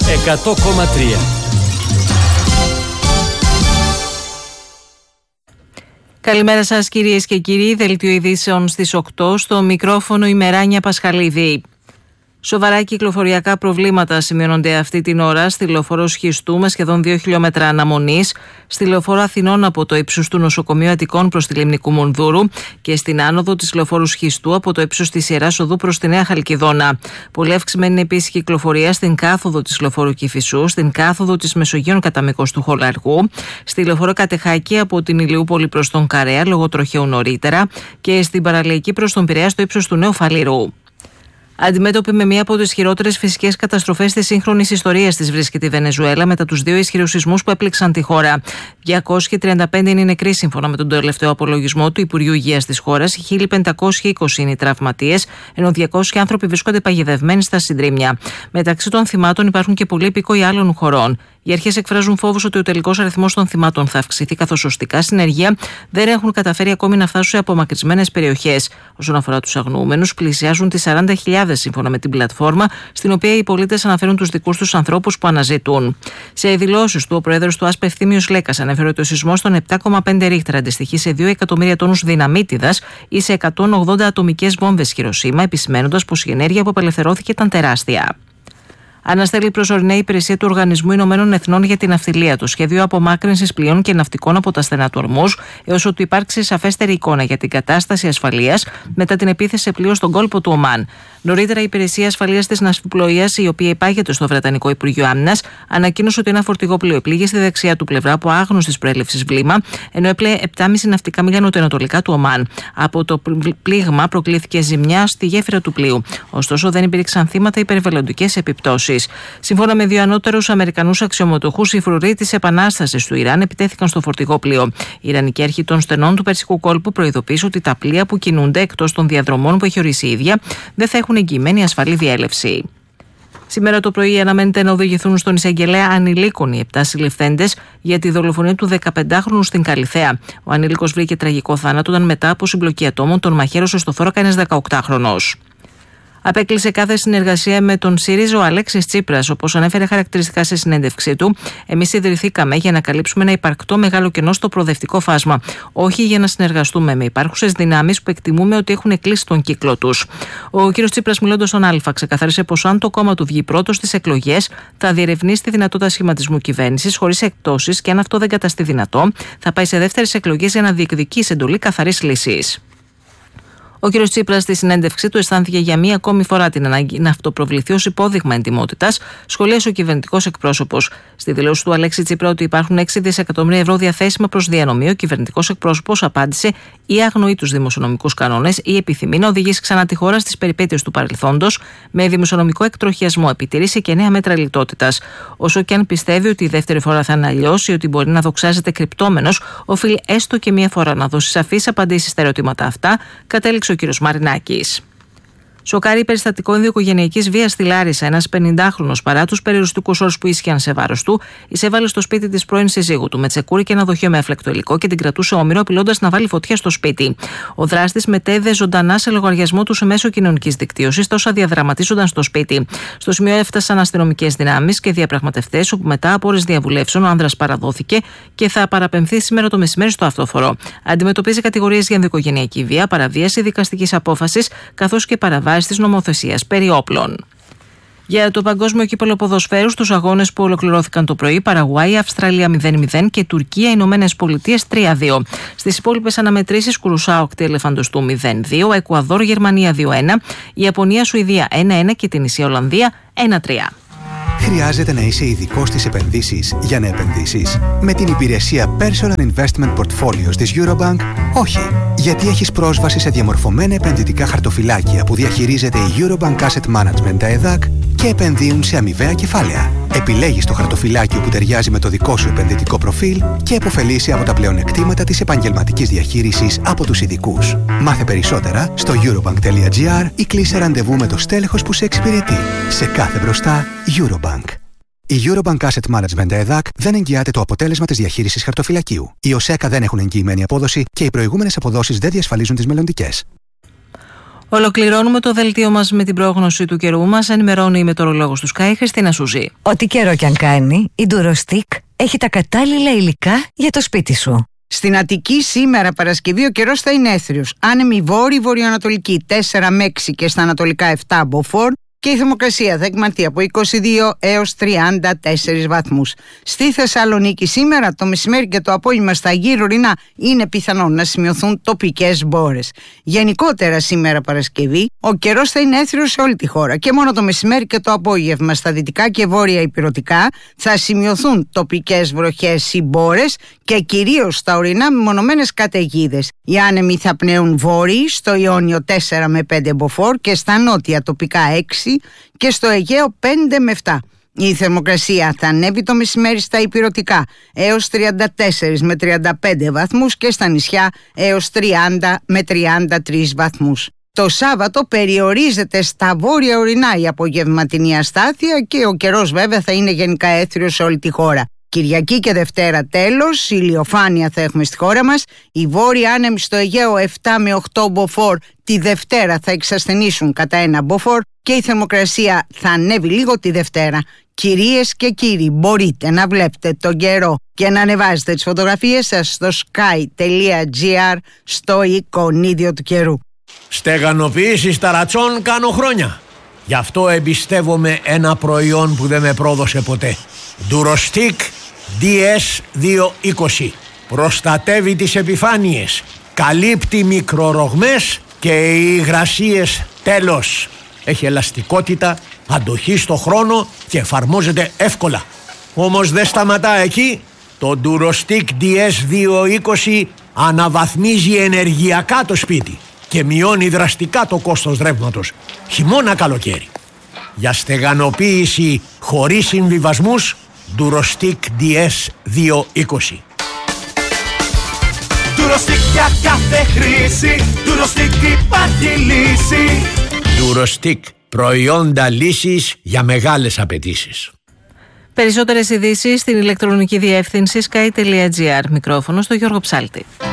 100,3. Καλημέρα σας κυρίες και κύριοι, δελτίο ειδήσεων στις 8, στο μικρόφωνο η Μεράνια Πασχαλίδη. Σοβαρά κυκλοφοριακά προβλήματα σημειώνονται αυτή την ώρα στη λεωφόρο Σχιστού με σχεδόν 2 χιλιόμετρα αναμονής, στη λεωφόρο Αθηνών από το ύψος του νοσοκομείου Αττικών προς τη λίμνη Κουμουνδούρου και στην άνοδο της λεωφόρου Σχιστού από το ύψος της Ιεράς Οδού προς τη Νέα Χαλκιδόνα. Πολύ αυξημένη είναι επίσης κυκλοφορία στην κάθοδο της λεωφόρου Κηφισού, στην κάθοδο της Μεσογείων κατά μήκος του Χολαργού, στη λεωφόρο Κατεχάκη από την Ηλιούπολη προς τον Καρέα λόγω τροχαίου νωρίτερα και στην παραλιακή προς τον Πειραιά στο ύψος του Νέου Φαλήρου. Αντιμέτωπη με μία από τις χειρότερες φυσικές καταστροφές της σύγχρονης ιστορίας της βρίσκεται η Βενεζουέλα μετά τους 2 ισχυρούς σεισμούς που έπληξαν τη χώρα. 235 είναι οι νεκροί σύμφωνα με τον τελευταίο απολογισμό του Υπουργείου Υγείας της χώρας, 1520 είναι οι τραυματίες, ενώ 200 άνθρωποι βρίσκονται παγιδευμένοι στα συντρίμμια. Μεταξύ των θυμάτων υπάρχουν και πολλοί υπηκόοι άλλων χωρών. Οι αρχές εκφράζουν φόβους ότι ο τελικός αριθμός των θυμάτων θα αυξηθεί, καθώς σωστικά συνεργεία δεν έχουν καταφέρει ακόμη να φτάσουν σε απομακρυσμένες περιοχές. Όσον αφορά τους αγνοούμενους, πλησιάζουν τις 40.000 σύμφωνα με την πλατφόρμα, στην οποία οι πολίτες αναφέρουν τους δικούς τους ανθρώπους που αναζητούν. Σε δηλώσεις του, ο πρόεδρος του ΑΣΠ Ευθύμιος Λέκας ανέφερε ότι ο σεισμός των 7,5 ρίχτερ αντιστοιχεί σε 2 εκατομμύρια τόνους δυναμίτιδας ή σε 180 ατομικές βόμβες Χιροσίμα, επισημένοντας πως η ενέργεια που απελευθερώθηκε ήταν τεράστια. Αναστέλει προσωρινά η υπηρεσία του Οργανισμού Ηνωμένων Εθνών για την Ναυτιλία το σχέδιο απομάκρυνσης πλοίων και ναυτικών από τα στενά του Ορμούζ, έως ότου υπάρξει σαφέστερη εικόνα για την κατάσταση ασφαλείας μετά την επίθεση σε πλοίο στον κόλπο του Ομάν. Νωρίτερα, η Υπηρεσία Ασφαλείας της Ναυπηγοίας, η οποία υπάγεται στο Βρετανικό Υπουργείο Άμυνας, ανακοίνωσε ότι ένα φορτηγό πλοίο πλήγει στη δεξιά του πλευρά από άγνωστης προέλευσης βλήμα, ενώ έπλεε 7,5 ναυτικά μίλια νοτιοανατολικά του Ομάν. Από το πλήγμα προκλήθηκε ζημιά στη γέφυρα του πλοίου. Ωστόσο, δεν υπήρξαν θύματα ή περιβαλλοντικές επιπτώσεις. Σύμφωνα με 2 ανώτερους Αμερικανούς αξιωματούχους, οι φρουροί της Επανάστασης του Ιράν επιτέθηκαν στο φορτηγό πλοίο. Η Ιρανική Αρχή των Στενών του Περσικού Κόλπου προειδοποίησε ότι τα πλοία που κινούνται εκτός των διαδρομών που έχει ορίσει η ίδια δεν θα έχουν εγγυημένη ασφαλή διέλευση. Σήμερα το πρωί αναμένεται να οδηγηθούν στον εισαγγελέα ανηλίκων οι 7 συλληφθέντες για τη δολοφονία του 15χρονου στην Καλιθέα. Ο ανήλικος βρήκε τραγικό θάνατο όταν μετά από συμπλοκή ατόμων τον μαχαίρωσε στο θώρακα ένας 18χρονος. Απέκλεισε κάθε συνεργασία με τον ΣΥΡΙΖΑ ο Αλέξης Τσίπρας, όπως ανέφερε χαρακτηριστικά σε συνέντευξή του. Εμείς ιδρυθήκαμε για να καλύψουμε ένα υπαρκτό μεγάλο κενό στο προοδευτικό φάσμα, όχι για να συνεργαστούμε με υπάρχουσες δυνάμεις που εκτιμούμε ότι έχουν κλείσει τον κύκλο τους. Ο κ. Τσίπρας, μιλώντας στον Α, ξεκαθάρισε πως αν το κόμμα του βγει πρώτο στις εκλογές, θα διερευνήσει τη δυνατότητα σχηματισμού κυβέρνησης χωρίς εκπτώσεις και αν αυτό δεν καταστεί δυνατό, θα πάει σε δεύτερες εκλογές για να διεκδικήσει εντολή καθαρής λύσης. Ο κ. Τσίπρας στη συνέντευξή του αισθάνθηκε για μία ακόμη φορά την ανάγκη να αυτοπροβληθεί ως υπόδειγμα εντιμότητας, σχολίασε ο κυβερνητικός εκπρόσωπος. Στη δηλώση του Αλέξη Τσίπρα ότι υπάρχουν 6 δισεκατομμύρια ευρώ διαθέσιμα προς διανομή, ο κυβερνητικός εκπρόσωπος απάντησε ή αγνοεί τους δημοσιονομικούς κανόνες ή επιθυμεί να οδηγήσει ξανά τη χώρα στις περιπέτειες του παρελθόντος με δημοσιονομικό εκτροχιασμό, επιτηρήσει και νέα μέτρα λιτότητας. Όσο και αν πιστεύει ότι η δεύτερη φορά θα είναι αλλιώς ή ότι μπορεί να δοξάζεται κρυπτόμενος, οφείλει έστω και μία φορά να δώσει σαφείς απαντήσεις στα ερωτήματα αυτά, κατέληξε ο κ. Μαρινάκης. Σοκάρει περιστατικό ενδοοικογενειακής βίας στη Λάρισα. Ένας 50χρονος, παρά τους περιοριστικούς όρους που ίσχυαν σε βάρος του, εισέβαλε στο σπίτι της πρώην συζύγου του με τσεκούρι και ένα δοχείο με έφλεκτο υλικό και την κρατούσε όμηρο, απειλώντας να βάλει φωτιά στο σπίτι. Ο δράστης μετέδε ζωντανά σε λογαριασμό του σε μέσο κοινωνικής δικτύωσης, τόσα διαδραματίζονταν στο σπίτι. Στο σημείο έφτασαν αστυνομικές δυνάμεις και διαπραγματευτές, όπου μετά από ώρες διαβουλεύσεων ο άνδρας παραδόθηκε και θα παραπεμφθεί σήμερα το μεσημέρι στο αυτόφορο. Αντιμετωπίζει κατηγορίες για ενδοοικογενειακή βία, παραβίαση δικαστικής απόφασης καθώς και παραβίαση της νομοθεσίας περί όπλων. Για το παγκόσμιο κύπελλο ποδοσφαίρου, στους αγώνες που ολοκληρώθηκαν το πρωί, Παραγουάη, Αυστραλία 0-0 και Τουρκία, Ηνωμένες Πολιτείες 3-2. Στις υπόλοιπες αναμετρήσεις, Κουρουσάο, Οκτή Ελεφαντοστού 0-2, Εκουαδόρ, Γερμανία 2-1, Ιαπωνία, Σουηδία 1-1 και την Νησία Ολλανδία 1-3. Χρειάζεται να είσαι ειδικός στις επενδύσεις για να επενδύσεις? Με την υπηρεσία Personal Investment Portfolios της Eurobank, όχι. Γιατί έχεις πρόσβαση σε διαμορφωμένα επενδυτικά χαρτοφυλάκια που διαχειρίζεται η Eurobank Asset Management ΕΔΑΚ και επενδύουν σε αμοιβαία κεφάλαια. Επιλέγεις το χαρτοφυλάκιο που ταιριάζει με το δικό σου επενδυτικό προφίλ και επωφελείσαι από τα πλεονεκτήματα της επαγγελματικής διαχείρισης από τους ειδικούς. Μάθε περισσότερα στο eurobank.gr ή κλείσε ραντεβού με το στέλεχος που σε εξυπηρετεί. Σε κάθε μπροστά, Eurobank. Η Eurobank Asset Management ΕΔΑΚ δεν εγγυάται το αποτέλεσμα της διαχείρισης χαρτοφυλακίου. Οι ΟΣΕΚΑ δεν έχουν εγγυημένη απόδοση και οι προηγούμενες αποδόσεις δεν διασφαλίζουν τις μελλοντικές. Ολοκληρώνουμε το δελτίο μας με την πρόγνωση του καιρού. Μας ενημερώνει η μετεωρολόγος του Sky, Χριστίνα Σουζή. Ό,τι καιρό κι αν κάνει, η Durostic έχει τα κατάλληλα υλικά για το σπίτι σου. Στην Αττική σήμερα Παρασκευή ο καιρός θα είναι έθριος. Άνεμη βόρειο-βορειοανατολική 4 με 6 και στα ανατολικά 7 μποφόρ. Και η θερμοκρασία θα εκμανθεί από 22 έως 34 βαθμούς. Στη Θεσσαλονίκη σήμερα το μεσημέρι και το απόγευμα στα γύρω-ορεινά είναι πιθανόν να σημειωθούν τοπικές μπόρες. Γενικότερα σήμερα Παρασκευή ο καιρός θα είναι έθριος σε όλη τη χώρα και μόνο το μεσημέρι και το απόγευμα στα δυτικά και βόρεια ηπειρωτικά θα σημειωθούν τοπικές βροχές ή μπόρες και κυρίως στα ορεινά μεμονωμένες καταιγίδες. Οι άνεμοι θα πνέουν βόρειοι στο Ιόνιο 4 με 5 μποφόρ και στα νότια τοπικά 6 και στο Αιγαίο 5 με 7. Η θερμοκρασία θα ανέβει το μεσημέρι στα ηπειρωτικά έως 34 με 35 βαθμούς και στα νησιά έως 30 με 33 βαθμούς. Το Σάββατο περιορίζεται στα βόρεια ορεινά η απογευματινή αστάθεια και ο καιρός βέβαια θα είναι γενικά έθριος σε όλη τη χώρα. Κυριακή και Δευτέρα τέλος, ηλιοφάνεια θα έχουμε στη χώρα μας. Οι βόρειοι άνεμοι στο Αιγαίο 7 με 8 μποφόρ τη Δευτέρα θα εξασθενήσουν κατά 1 μποφόρ και η θερμοκρασία θα ανέβει λίγο τη Δευτέρα. Κυρίες και κύριοι, μπορείτε να βλέπετε τον καιρό και να ανεβάζετε τις φωτογραφίες σας στο sky.gr στο εικονίδιο του καιρού. Στεγανοποίηση ταρατσών κάνω χρόνια. Γι' αυτό εμπιστεύομαι ένα προϊόν που δεν με πρόδωσε ποτέ. Durostic DS220. Προστατεύει τις επιφάνειες, καλύπτει μικρορογμές και οι υγρασίες τέλος. Έχει ελαστικότητα, αντοχή στο χρόνο και εφαρμόζεται εύκολα. Όμως δεν σταματά εκεί. Το Durostic DS220 αναβαθμίζει ενεργειακά το σπίτι και μειώνει δραστικά το κόστος ρεύματος, χειμώνα καλοκαίρι. Για στεγανοποίηση χωρίς συμβιβασμούς, Durostic DS220. Durostic για κάθε χρήση, Durostic υπάρχει λύση. Durostic, προϊόντα λύσης για μεγάλες απαιτήσεις. Περισσότερες ειδήσεις στην ηλεκτρονική διεύθυνση sky.gr. Μικρόφωνο στο Γιώργο Ψάλτη.